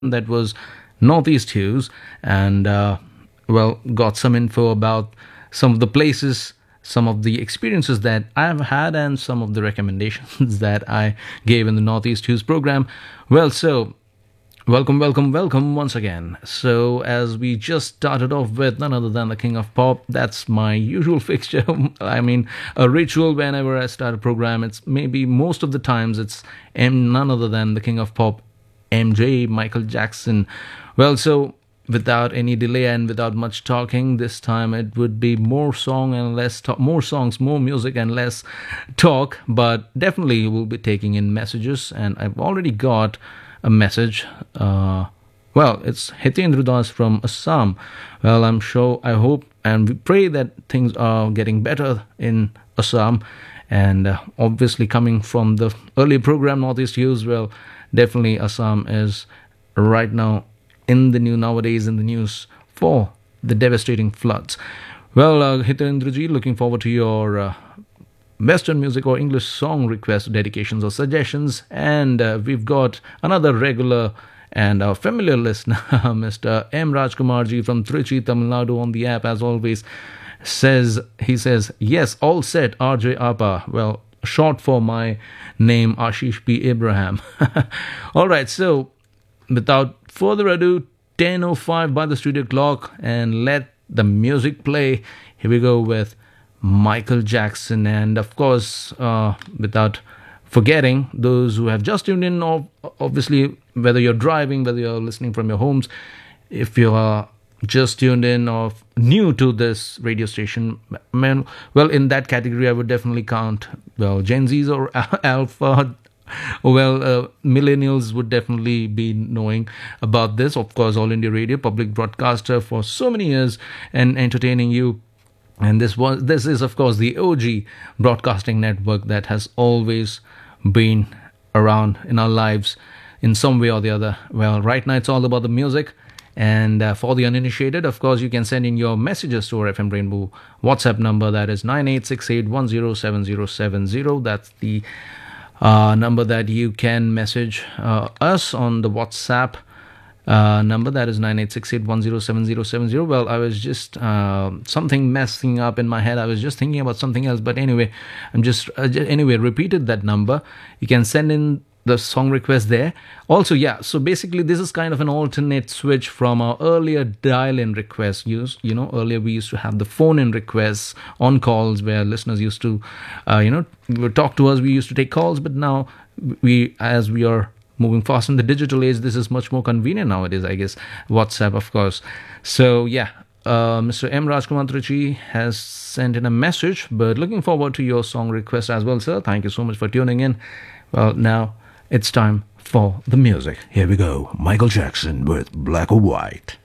That was Northeast Hughes, and got some info about some of the places, some of the experiences that I've had, and some of the recommendations that I gave in the Northeast Hughes program. Welcome once again. So, as we just started off with none other than the King of Pop, that's my usual fixture. I mean, a ritual whenever I start a program. It's maybe most of the times it's none other than the King of Pop, MJ, Michael Jackson. Without any delay and without much talking, this time it would be more song and less talk, more songs, more music and less talk. But definitely we'll be taking in messages, and I've already got a message. It's Hitendra Das from Assam. Well, I'm sure, I hope, and we pray that things are getting better in Assam. And obviously, coming from the earlier program, Northeast Hughes, well, definitely Assam is right now in the news for the devastating floods. Well, Hitendra ji, looking forward to your Western music or English song requests, dedications, or suggestions. And we've got another regular and familiar listener, Mr. M. Rajkumarji from Trichy, Tamil Nadu, on the app, as always. He says, yes, all set, RJ Apa. Well, short for my name, Ashish P. Abraham. All right, so without further ado, 10:05 by the studio clock, and let the music play. Here we go with Michael Jackson, and of course, without forgetting those who have just tuned in, obviously, whether you're driving, whether you're listening from your homes, if you are just tuned in or new to this radio station, in that category, I would definitely count, Gen Zs or Alpha. Millennials would definitely be knowing about this. Of course, All India Radio, public broadcaster for so many years and entertaining you. And this is, of course, the OG broadcasting network that has always been around in our lives in some way or the other. Well, right now it's all about the music. And for the uninitiated, of course, you can send in your messages to our FM Rainbow WhatsApp number. That is 9868107070. That's the number that you can message us on the WhatsApp number. That is 9868107070. Well, I was just something messing up in my head. I was just thinking about something else, but anyway, I'm just repeated that number. You can send in the song request there. Also, so basically this is kind of an alternate switch from our earlier dial-in requests. Earlier we used to have the phone-in requests on calls where listeners used to, talk to us. We used to take calls, but now as we are moving fast in the digital age, this is much more convenient nowadays, I guess. WhatsApp, of course. So, Mr. M. Rajkumar Trichi has sent in a message, but looking forward to your song request as well, sir. Thank you so much for tuning in. Well, now it's time for the music. Here we go. Michael Jackson with Black or White.